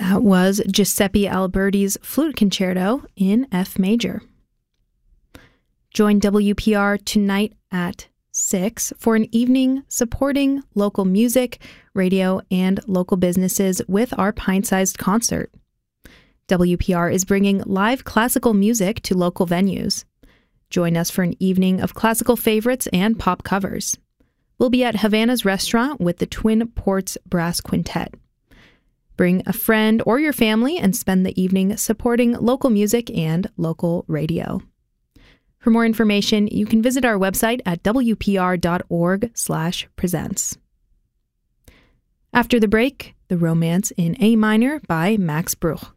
That was Giuseppe Alberti's Flute Concerto in F major. Join WPR tonight at 6 for an evening supporting local music, radio, and local businesses with our pint-sized concert. WPR is bringing live classical music to local venues. Join us for an evening of classical favorites and pop covers. We'll be at Havana's Restaurant with the Twin Ports Brass Quintet. Bring a friend or your family and spend the evening supporting local music and local radio. For more information, you can visit our website at wpr.org/presents. After the break, The Romance in A Minor by Max Bruch.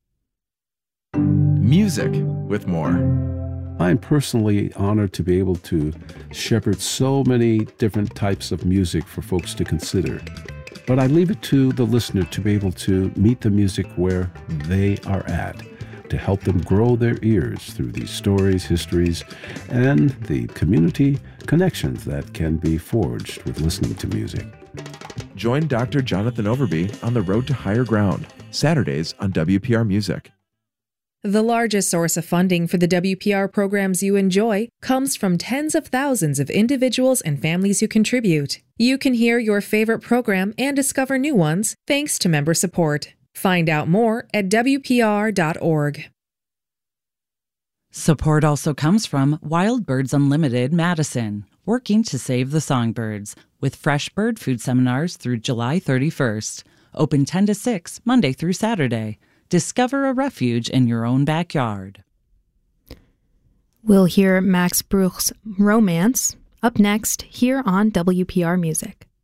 Music with more. I'm personally honored to be able to shepherd so many different types of music for folks to consider. But I leave it to the listener to be able to meet the music where they are at, to help them grow their ears through these stories, histories, and the community connections that can be forged with listening to music. Join Dr. Jonathan Overby on the Road to Higher Ground, Saturdays on WPR Music. The largest source of funding for the WPR programs you enjoy comes from tens of thousands of individuals and families who contribute. You can hear your favorite program and discover new ones thanks to member support. Find out more at WPR.org. Support also comes from Wild Birds Unlimited Madison, working to save the songbirds, with fresh bird food seminars through July 31st. Open 10 to 6, Monday through Saturday. Discover a refuge in your own backyard. We'll hear Max Bruch's Romance up next here on WPR Music.